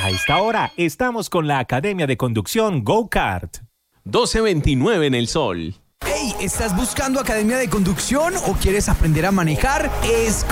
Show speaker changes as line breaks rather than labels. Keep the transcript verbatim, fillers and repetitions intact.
A esta hora estamos con la Academia de Conducción Go Kart.
doce veintinueve en el sol.
Hey, ¿estás buscando academia de conducción o quieres aprender a manejar? Escoge